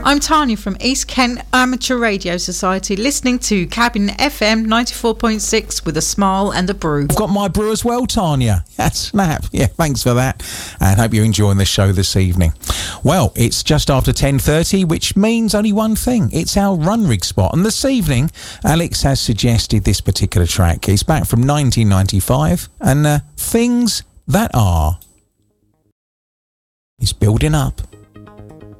I'm Tanya from East Kent Amateur Radio Society, listening to Cabin FM 94.6 with a smile and a brew. I've got my brew as well, Tanya. That's snap. Yeah, thanks for that. And hope you're enjoying the show this evening. Well, it's just after 10:30, which means only one thing. It's our Run Rig spot. And this evening, Alex has suggested this particular track. It's back from 1995. And Things That Are. It's building up.